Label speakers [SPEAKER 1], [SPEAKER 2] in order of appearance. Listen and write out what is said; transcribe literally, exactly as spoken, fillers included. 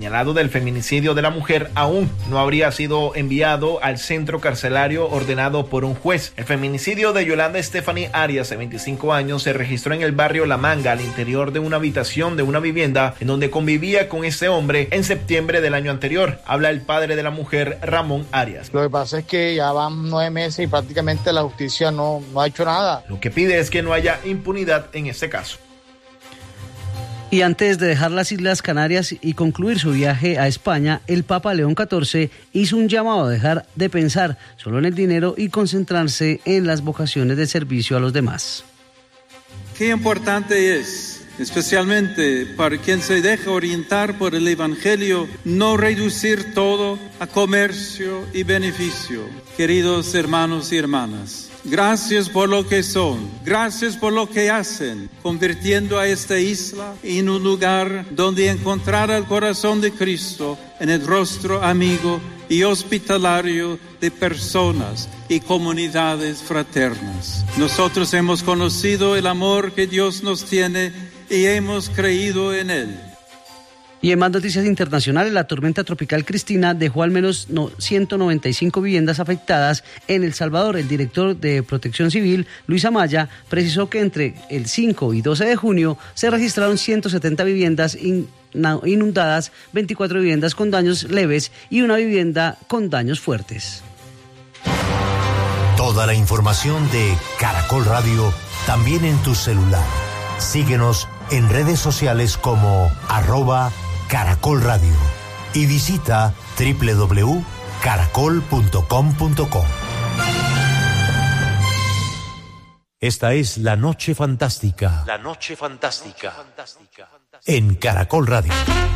[SPEAKER 1] señalado del feminicidio de la mujer aún no habría sido enviado al centro carcelario ordenado por un juez. El feminicidio de Yolanda Stephanie Arias, de veinticinco años, se registró en el barrio La Manga, al interior de una habitación de una vivienda en donde convivía con este hombre en septiembre del año anterior. Habla el padre de la mujer, Ramón Arias.
[SPEAKER 2] Lo que pasa es que ya van nueve meses y prácticamente la justicia no, no ha hecho nada.
[SPEAKER 1] Lo que pide es que no haya impunidad en este caso.
[SPEAKER 3] Y antes de dejar las Islas Canarias y concluir su viaje a España, el Papa León catorce hizo un llamado a dejar de pensar solo en el dinero y concentrarse en las vocaciones de servicio a los demás.
[SPEAKER 4] Qué importante es, especialmente para quien se deja orientar por el Evangelio, no reducir todo a comercio y beneficio. Queridos hermanos y hermanas, gracias por lo que son, gracias por lo que hacen, convirtiendo a esta isla en un lugar donde encontrar el corazón de Cristo en el rostro amigo y hospitalario de personas y comunidades fraternas. Nosotros hemos conocido el amor que Dios nos tiene y hemos creído en él.
[SPEAKER 3] Y en más noticias internacionales, la tormenta tropical Cristina dejó al menos ciento noventa y cinco viviendas afectadas en El Salvador. El director de Protección Civil, Luis Amaya, precisó que entre el cinco y doce de junio se registraron ciento setenta viviendas inundadas, veinticuatro viviendas con daños leves y una vivienda con daños fuertes.
[SPEAKER 5] Toda la información de Caracol Radio también en tu celular. Síguenos en redes sociales como arroba Caracol Radio y visita doble u doble u doble u punto caracol punto com punto co. Esta es La Noche Fantástica. La Noche Fantástica. En Caracol Radio.